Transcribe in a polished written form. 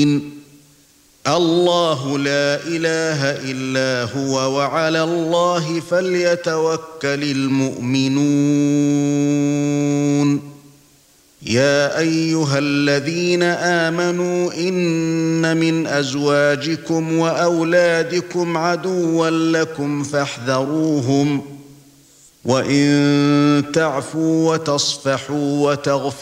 الله لا إله إلا هو وعلى الله فليتوكل المؤمنون يا أيها الذين آمنوا إن من أزواجكم وأولادكم عدوا لكم فاحذروهم وإن تعفوا وتصفحوا وتغفروا